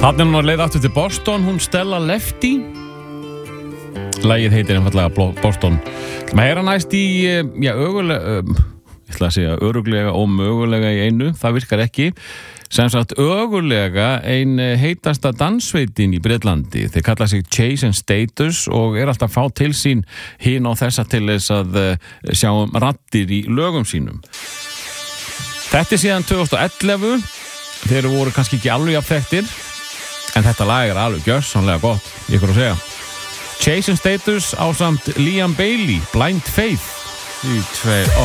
Þarna hún leið aftur til Boston, hún Stella Lefty. Lagið heitir einfallega Boston. Maður heyra næst í, ég ætla að segja öruglega og mögulega í einu, það virkar ekki. Sem sagt ögulega ein heitasta dansveitin í Bretlandi. Þeir kalla sig Chase and Status og alltaf að fá til sín hin og þessa til þess að sjá raddir í lögum sínum. Þetta síðan 2011. Þeir voru kannski ekki alveg jafnþekktir, en þetta lag alveg gjörsamlega gott, ég ykkur að segja. Chase and Status ásamt Liam Bailey, Blind Faith.